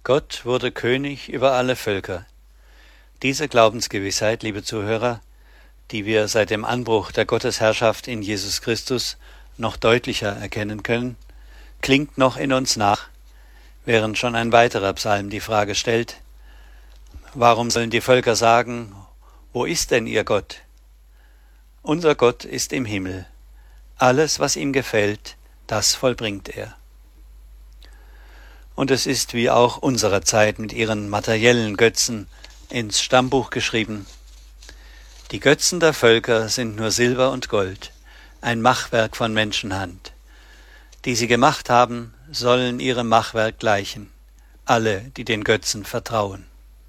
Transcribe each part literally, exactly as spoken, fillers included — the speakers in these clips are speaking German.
Gott wurde König über alle Völker. Diese Glaubensgewissheit, liebe Zuhörer, die wir seit dem Anbruch der Gottesherrschaft in Jesus Christus noch deutlicher erkennen können, klingt noch in uns nach, während schon ein weiterer Psalm die Frage stellt: Warum sollen die Völker sagen, wo ist denn ihr Gott? Unser Gott ist im Himmel. Alles, was ihm gefällt, das vollbringt er. Und es ist wie auch unserer Zeit mit ihren materiellen Götzen ins Stammbuch geschrieben: Die Götzen der Völker sind nur Silber und Gold, ein Machwerk von Menschenhand. Die sie gemacht haben, sollen ihrem Machwerk gleichen, alle, die den Götzen vertrauen.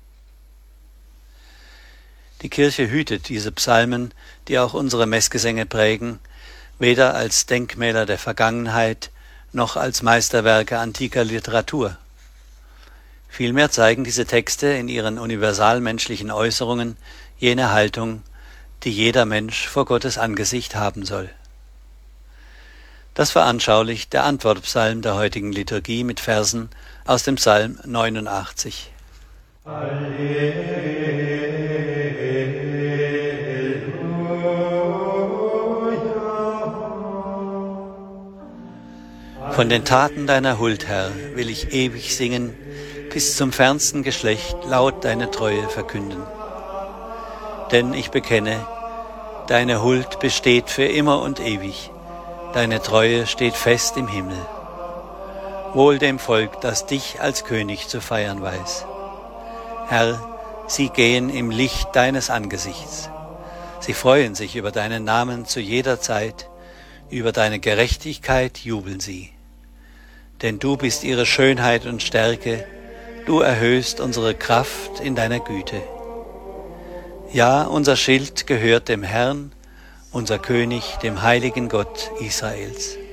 Die Kirche hütet diese Psalmen, die auch unsere Messgesänge prägen, weder als Denkmäler der Vergangenheit noch als Meisterwerke antiker Literatur. Vielmehr zeigen diese Texte in ihren universalmenschlichen Äußerungen jene Haltung, die jeder Mensch vor Gottes Angesicht haben soll. Das veranschaulicht der Antwortpsalm der heutigen Liturgie mit Versen aus dem Psalm neunundachtzig. Halleluja. Von den Taten deiner Huld, Herr, will ich ewig singen, bis zum fernsten Geschlecht laut deine Treue verkünden. Denn ich bekenne, deine Huld besteht für immer und ewig, deine Treue steht fest im Himmel. Wohl dem Volk, das dich als König zu feiern weiß. Herr, sie gehen im Licht deines Angesichts. Sie freuen sich über deinen Namen zu jeder Zeit, über deine Gerechtigkeit jubeln sie. Denn du bist ihre Schönheit und Stärke, du erhöhst unsere Kraft in deiner Güte. Ja, unser Schild gehört dem Herrn, unser König, dem heiligen Gott Israels.